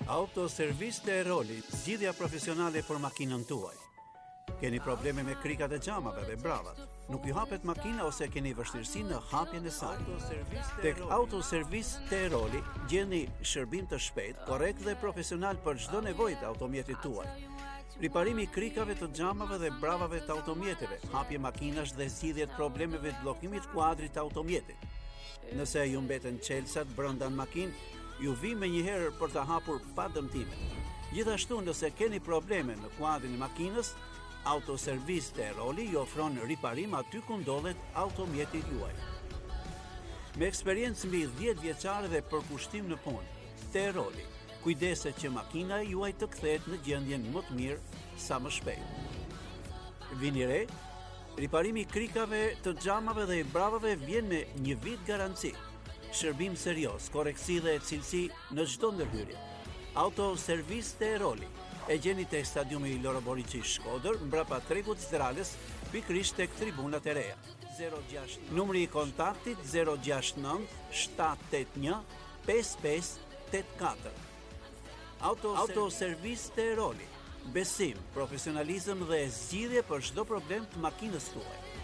Autoservis të Eroli, zgjidhja profesionale për makinën tuaj. Keni probleme me krikat e xhamave dhe bravat? Nuk ju hapet makina ose keni vështirësi në hapjen e saj? Tek Autoservis të Eroli gjeni shërbim të shpejtë, korrekt dhe profesional për çdo nevojë të automjetit tuaj. Riparimi i krikave të xhamave dhe bravave të automjeteve, hapje makinash dhe zgjidhje të problemeve të bllokimit të kuadrit të automjetit. Nëse ju mbeten çelësat brenda në makinë, ju vi me njëherë për të hapur pa dëmtime. Gjithashtu, nëse keni probleme në kuadrin e makinës, Autoservis të Eroli ju ofron riparim aty ku ndodhet automjeti juaj. Me eksperiencë mbi 10 vjeçare dhe përkushtim në punë, të Eroli, kujdeset që makina juaj të kthehet në gjendjen më të mirë sa më shpejt. Vini re, riparimi i krikave të xhamave dhe i bravave vjen me 1 vit garanci. Shërbim serioz, korrektësi dhe cilësi në çdo ndërhyrje. Autoservis të Eroli e gjeni tek stadiumi i Loro Boriçi Shkodër, mbrapa tregut Zdralës, pikërisht tek tribunat e reja. 06 numri i kontaktit 069 781 5584. Autoservis të Eroli. Besim, profesionalizëm dhe zgjidhje për çdo problem të makinës tuaj.